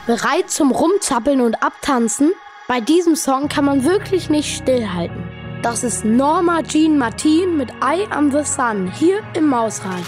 Bereit zum Rumzappeln und Abtanzen? Bei diesem Song kann man wirklich nicht stillhalten. Das ist Norma Jean Martin mit Eye on the Sun hier im Mausradio.